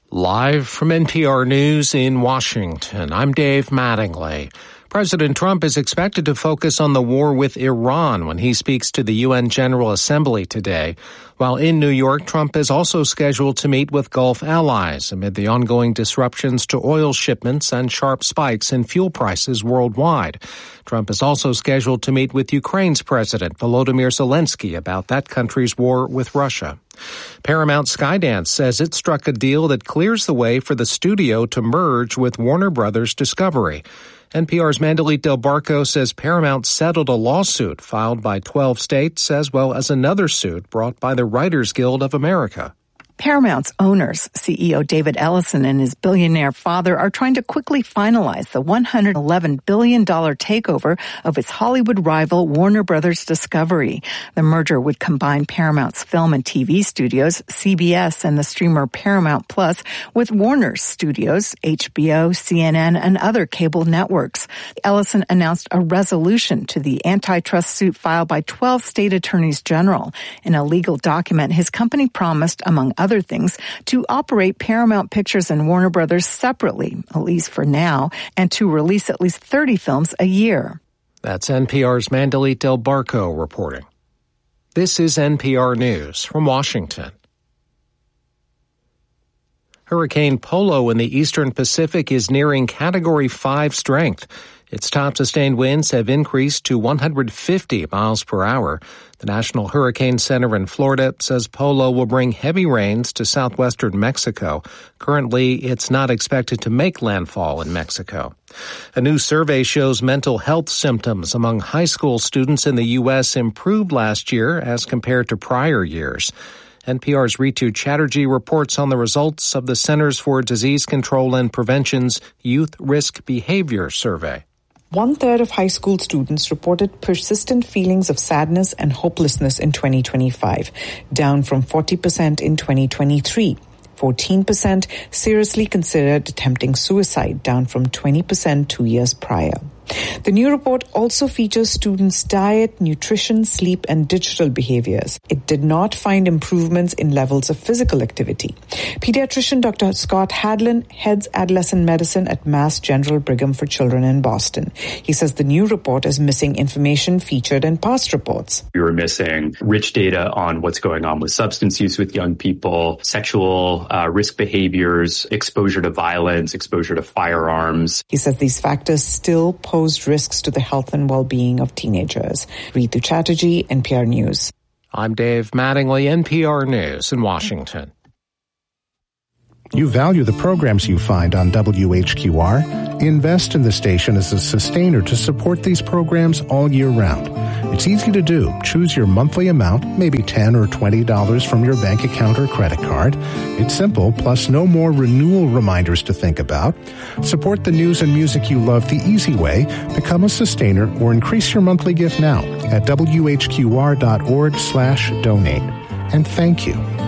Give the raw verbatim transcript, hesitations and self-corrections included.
Live from N P R News in Washington, I'm Dave Mattingly. President Trump is expected to focus on the war with Iran when he speaks to the U N General Assembly today. While in New York, Trump is also scheduled to meet with Gulf allies amid the ongoing disruptions to oil shipments and sharp spikes in fuel prices worldwide. Trump is also scheduled to meet with Ukraine's President Volodymyr Zelensky about that country's war with Russia. Paramount Skydance says it struck a deal that clears the way for the studio to merge with Warner Brothers Discovery. N P R's Mandalit Del Barco says Paramount settled a lawsuit filed by twelve states as well as another suit brought by the Writers Guild of America. Paramount's owners, C E O David Ellison and his billionaire father, are trying to quickly finalize the one hundred eleven billion dollars takeover of its Hollywood rival Warner Brothers Discovery. The merger would combine Paramount's film and T V studios, C B S and the streamer Paramount Plus, with Warner's studios, H B O, C N N, and other cable networks. Ellison announced a resolution to the antitrust suit filed by twelve state attorneys general. In a legal document, his company promised, among other Other things, to operate Paramount Pictures and Warner Brothers separately, at least for now, and to release at least thirty films a year. That's N P R's Mandalit Del Barco reporting. This is N P R News from Washington. Hurricane Polo in the eastern Pacific is nearing Category five strength. Its top sustained winds have increased to one hundred fifty miles per hour. The National Hurricane Center in Florida says Polo will bring heavy rains to southwestern Mexico. Currently, it's not expected to make landfall in Mexico. A new survey shows mental health symptoms among high school students in the U S improved last year as compared to prior years. N P R's Ritu Chatterjee reports on the results of the Centers for Disease Control and Prevention's Youth Risk Behavior Survey. One-third of high school students reported persistent feelings of sadness and hopelessness in twenty twenty-five, down from forty percent in twenty twenty-three. fourteen percent seriously considered attempting suicide, down from twenty percent two years prior. The new report also features students' diet, nutrition, sleep, and digital behaviors. It did not find improvements in levels of physical activity. Pediatrician Doctor Scott Hadlin heads adolescent medicine at Mass General Brigham for Children in Boston. He says the new report is missing information featured in past reports. We were missing rich data on what's going on with substance use with young people, sexual uh, risk behaviors, exposure to violence, exposure to firearms. He says these factors still pose risks to the health and well-being of teenagers. Ritu Chatterjee, N P R News. I'm Dave Mattingly, N P R News in Washington. You value the programs you find on W H Q R? Invest in the station as a sustainer to support these programs all year round. It's easy to do. Choose your monthly amount, maybe ten dollars or twenty dollars from your bank account or credit card. It's simple, plus no more renewal reminders to think about. Support the news and music you love the easy way. Become a sustainer or increase your monthly gift now at W H Q R dot org slash donate. And thank you.